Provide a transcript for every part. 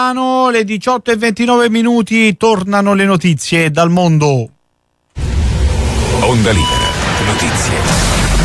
Le 18:29, tornano le notizie dal mondo. Onda Libera, notizie.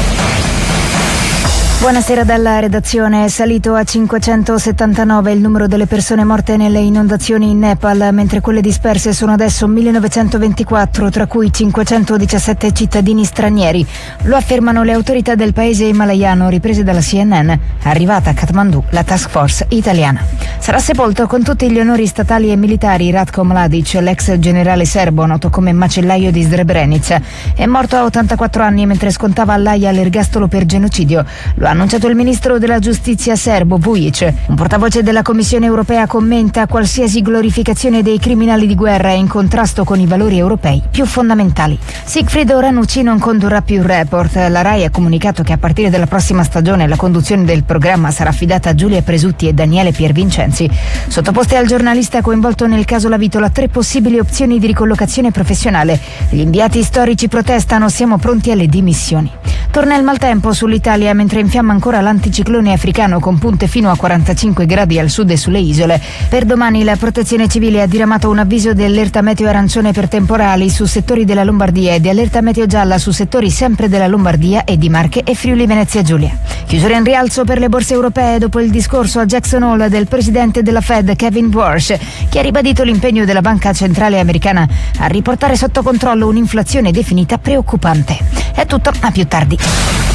Buonasera dalla redazione. È salito a 579 il numero delle persone morte nelle inondazioni in Nepal, mentre quelle disperse sono adesso 1924, tra cui 517 cittadini stranieri. Lo affermano le autorità del paese himalayano, riprese dalla CNN. Arrivata a Kathmandu la task force italiana. Sarà sepolto con tutti gli onori statali e militari Ratko Mladic, l'ex generale serbo noto come macellaio di Srebrenica. È morto a 84 anni mentre scontava all'Aia l'ergastolo per genocidio. Lo ha annunciato il ministro della giustizia serbo Vujic. Un portavoce della Commissione europea commenta: qualsiasi glorificazione dei criminali di guerra è in contrasto con i valori europei più fondamentali. Siegfried Ranucci non condurrà più Report. La RAI ha comunicato che a partire dalla prossima stagione la conduzione del programma sarà affidata a Giulia Presutti e Daniele Piervincenzi. Sottoposte al giornalista coinvolto nel caso La Vitola 3 possibili opzioni di ricollocazione professionale. Gli inviati storici protestano: siamo pronti alle dimissioni. Torna il maltempo sull'Italia mentre infiamma ancora l'anticiclone africano con punte fino a 45 gradi al sud e sulle isole. Per domani la Protezione Civile ha diramato un avviso di allerta meteo arancione per temporali su settori della Lombardia e di allerta meteo gialla su settori sempre della Lombardia e di Marche e Friuli Venezia Giulia. Chiusura in rialzo per le borse europee dopo il discorso a Jackson Hole del presidente della Fed Kevin Warsh, che ha ribadito l'impegno della Banca Centrale Americana a riportare sotto controllo un'inflazione definita preoccupante. È tutto, a più tardi.